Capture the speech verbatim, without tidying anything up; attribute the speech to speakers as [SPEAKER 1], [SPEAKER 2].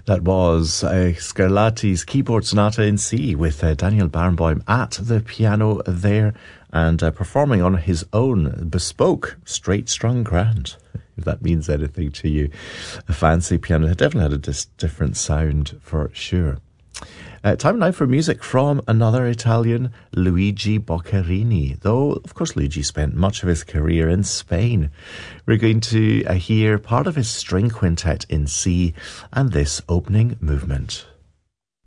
[SPEAKER 1] That was uh, Scarlatti's Keyboard Sonata in C with uh, Daniel Barenboim at the piano there and uh, performing on his own bespoke straight strung grand, if that means anything to you. A fancy piano. It definitely had a dis- different sound for sure. Uh, time now for music from another Italian, Luigi Boccherini, though, of course, Luigi spent much of his career in Spain. We're going to uh, hear part of his string quintet in C and this opening movement.